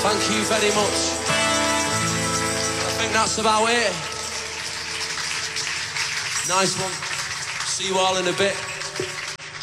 Thank you very much. I think that's about it. Nice one. See you all in a bit.